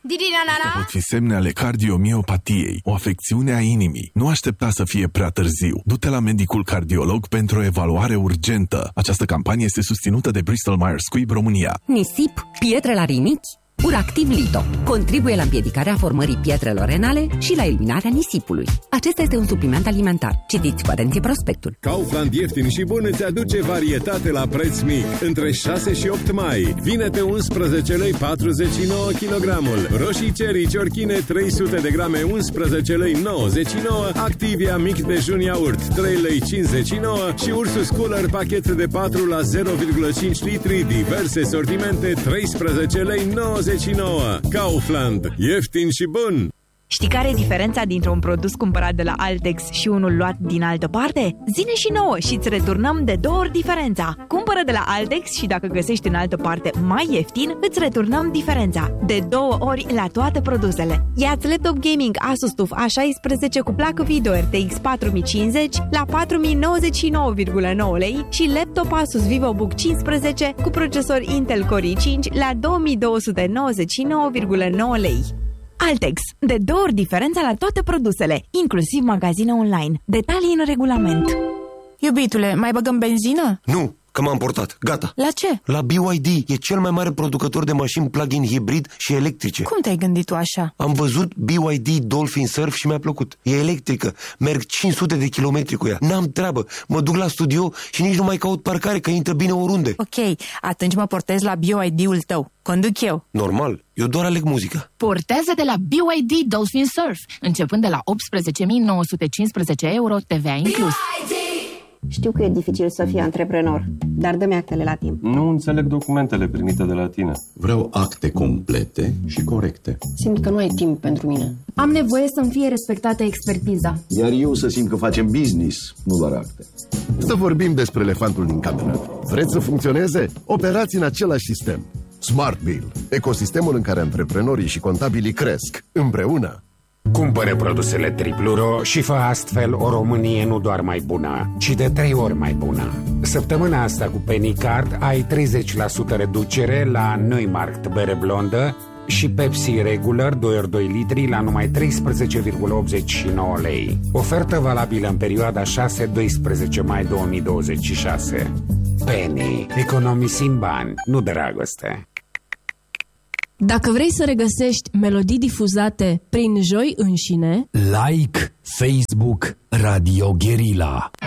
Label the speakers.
Speaker 1: Astea pot fi semne ale cardiomiopatiei, o afecțiune a inimii. Nu aștepta să fie prea târziu. Du-te la medicul cardiolog pentru o evaluare urgentă. Această campanie este susținută de Bristol Myers Squibb România.
Speaker 2: Nisip, pietre la rinichi? Uractiv Lito contribuie la împiedicarea formării pietrelor renale și la eliminarea nisipului. Acesta este un supliment alimentar. Citiți cu atenție prospectul.
Speaker 3: Kaufland ieftin și bun îți aduce varietate la preț mic. Între 6 și 8 mai. Vine-te 11 lei 49 kg. Roșii cherry ciorchine 300 de grame 11 lei 99. Activia mic dejun iaurt 3 lei 59 și Ursus Cooler pachet de 4 la 0,5 litri. Diverse sortimente 13 lei 99. Kaufland. Ieftin și bun!
Speaker 4: Știi care e diferența dintre un produs cumpărat de la Altex și unul luat din altă parte? Zine și nouă și îți returnăm de 2 ori diferența. Cumpără de la Altex și dacă găsești în altă parte mai ieftin, îți returnăm diferența. De 2 ori la toate produsele. Ia-ți laptop gaming Asus TUF A16 cu placă video RTX 4050 la 4099,9 lei și laptop Asus VivoBook 15 cu procesor Intel Core i5 la 2299,9 lei. Altex. De 2 ori diferența la toate produsele, inclusiv magazine online. Detalii în regulament.
Speaker 5: Iubitule, mai băgăm benzină?
Speaker 6: Nu, că m-am portat. Gata.
Speaker 5: La ce?
Speaker 6: La BYD. E cel mai mare producător de mașini plug-in hibrid și electrice.
Speaker 5: Cum te-ai gândit tu așa?
Speaker 6: Am văzut BYD Dolphin Surf și mi-a plăcut. E electrică. Merg 500 de kilometri cu ea. N-am treabă. Mă duc la studio și nici nu mai caut parcare, că intră bine oriunde.
Speaker 5: Ok, atunci mă portez la BYD-ul tău. Conduc eu.
Speaker 6: Normal. Eu doar aleg muzica.
Speaker 7: Portează-te la BYD Dolphin Surf, începând de la 18.915 euro, TVA inclus.
Speaker 8: Știu că e dificil să fii antreprenor, dar dă-mi actele la timp.
Speaker 9: Nu înțeleg documentele primite de la tine.
Speaker 10: Vreau acte complete și corecte.
Speaker 8: Simt că nu ai timp pentru mine.
Speaker 11: Am nevoie să-mi fie respectată expertiza.
Speaker 10: Iar eu să simt că facem business, nu doar acte. Să vorbim despre elefantul din cameră. Vreți să funcționeze? Operați în același sistem. Smart Bill, ecosistemul în care antreprenorii și contabilii cresc împreună.
Speaker 12: Cumpără produsele Tripluro și fă astfel o Românie nu doar mai bună, ci de 3 ori mai bună. Săptămâna asta cu Penny Card ai 30% reducere la Neumarkt bere blondă și Pepsi Regular 2 ori 2 litri la numai 13,89 lei. Ofertă valabilă în perioada 6-12 mai 2026. Penny. Economisim bani, nu dragoste.
Speaker 11: Dacă vrei să regăsești melodii difuzate prin Joi înșine,
Speaker 13: like Facebook Radio Guerilla.